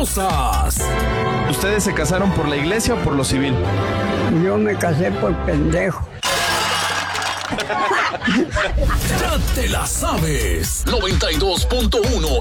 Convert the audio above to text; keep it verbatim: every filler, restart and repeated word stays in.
sabrosas. ¿Ustedes se casaron por la iglesia o por lo civil? Yo me casé por pendejo. Ya te la sabes. noventa y dos punto uno